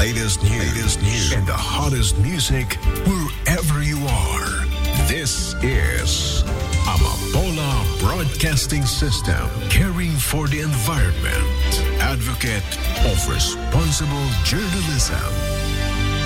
latest news, and the hottest music wherever you are. This is Amapola Broadcasting System, caring for the environment, advocate of responsible journalism.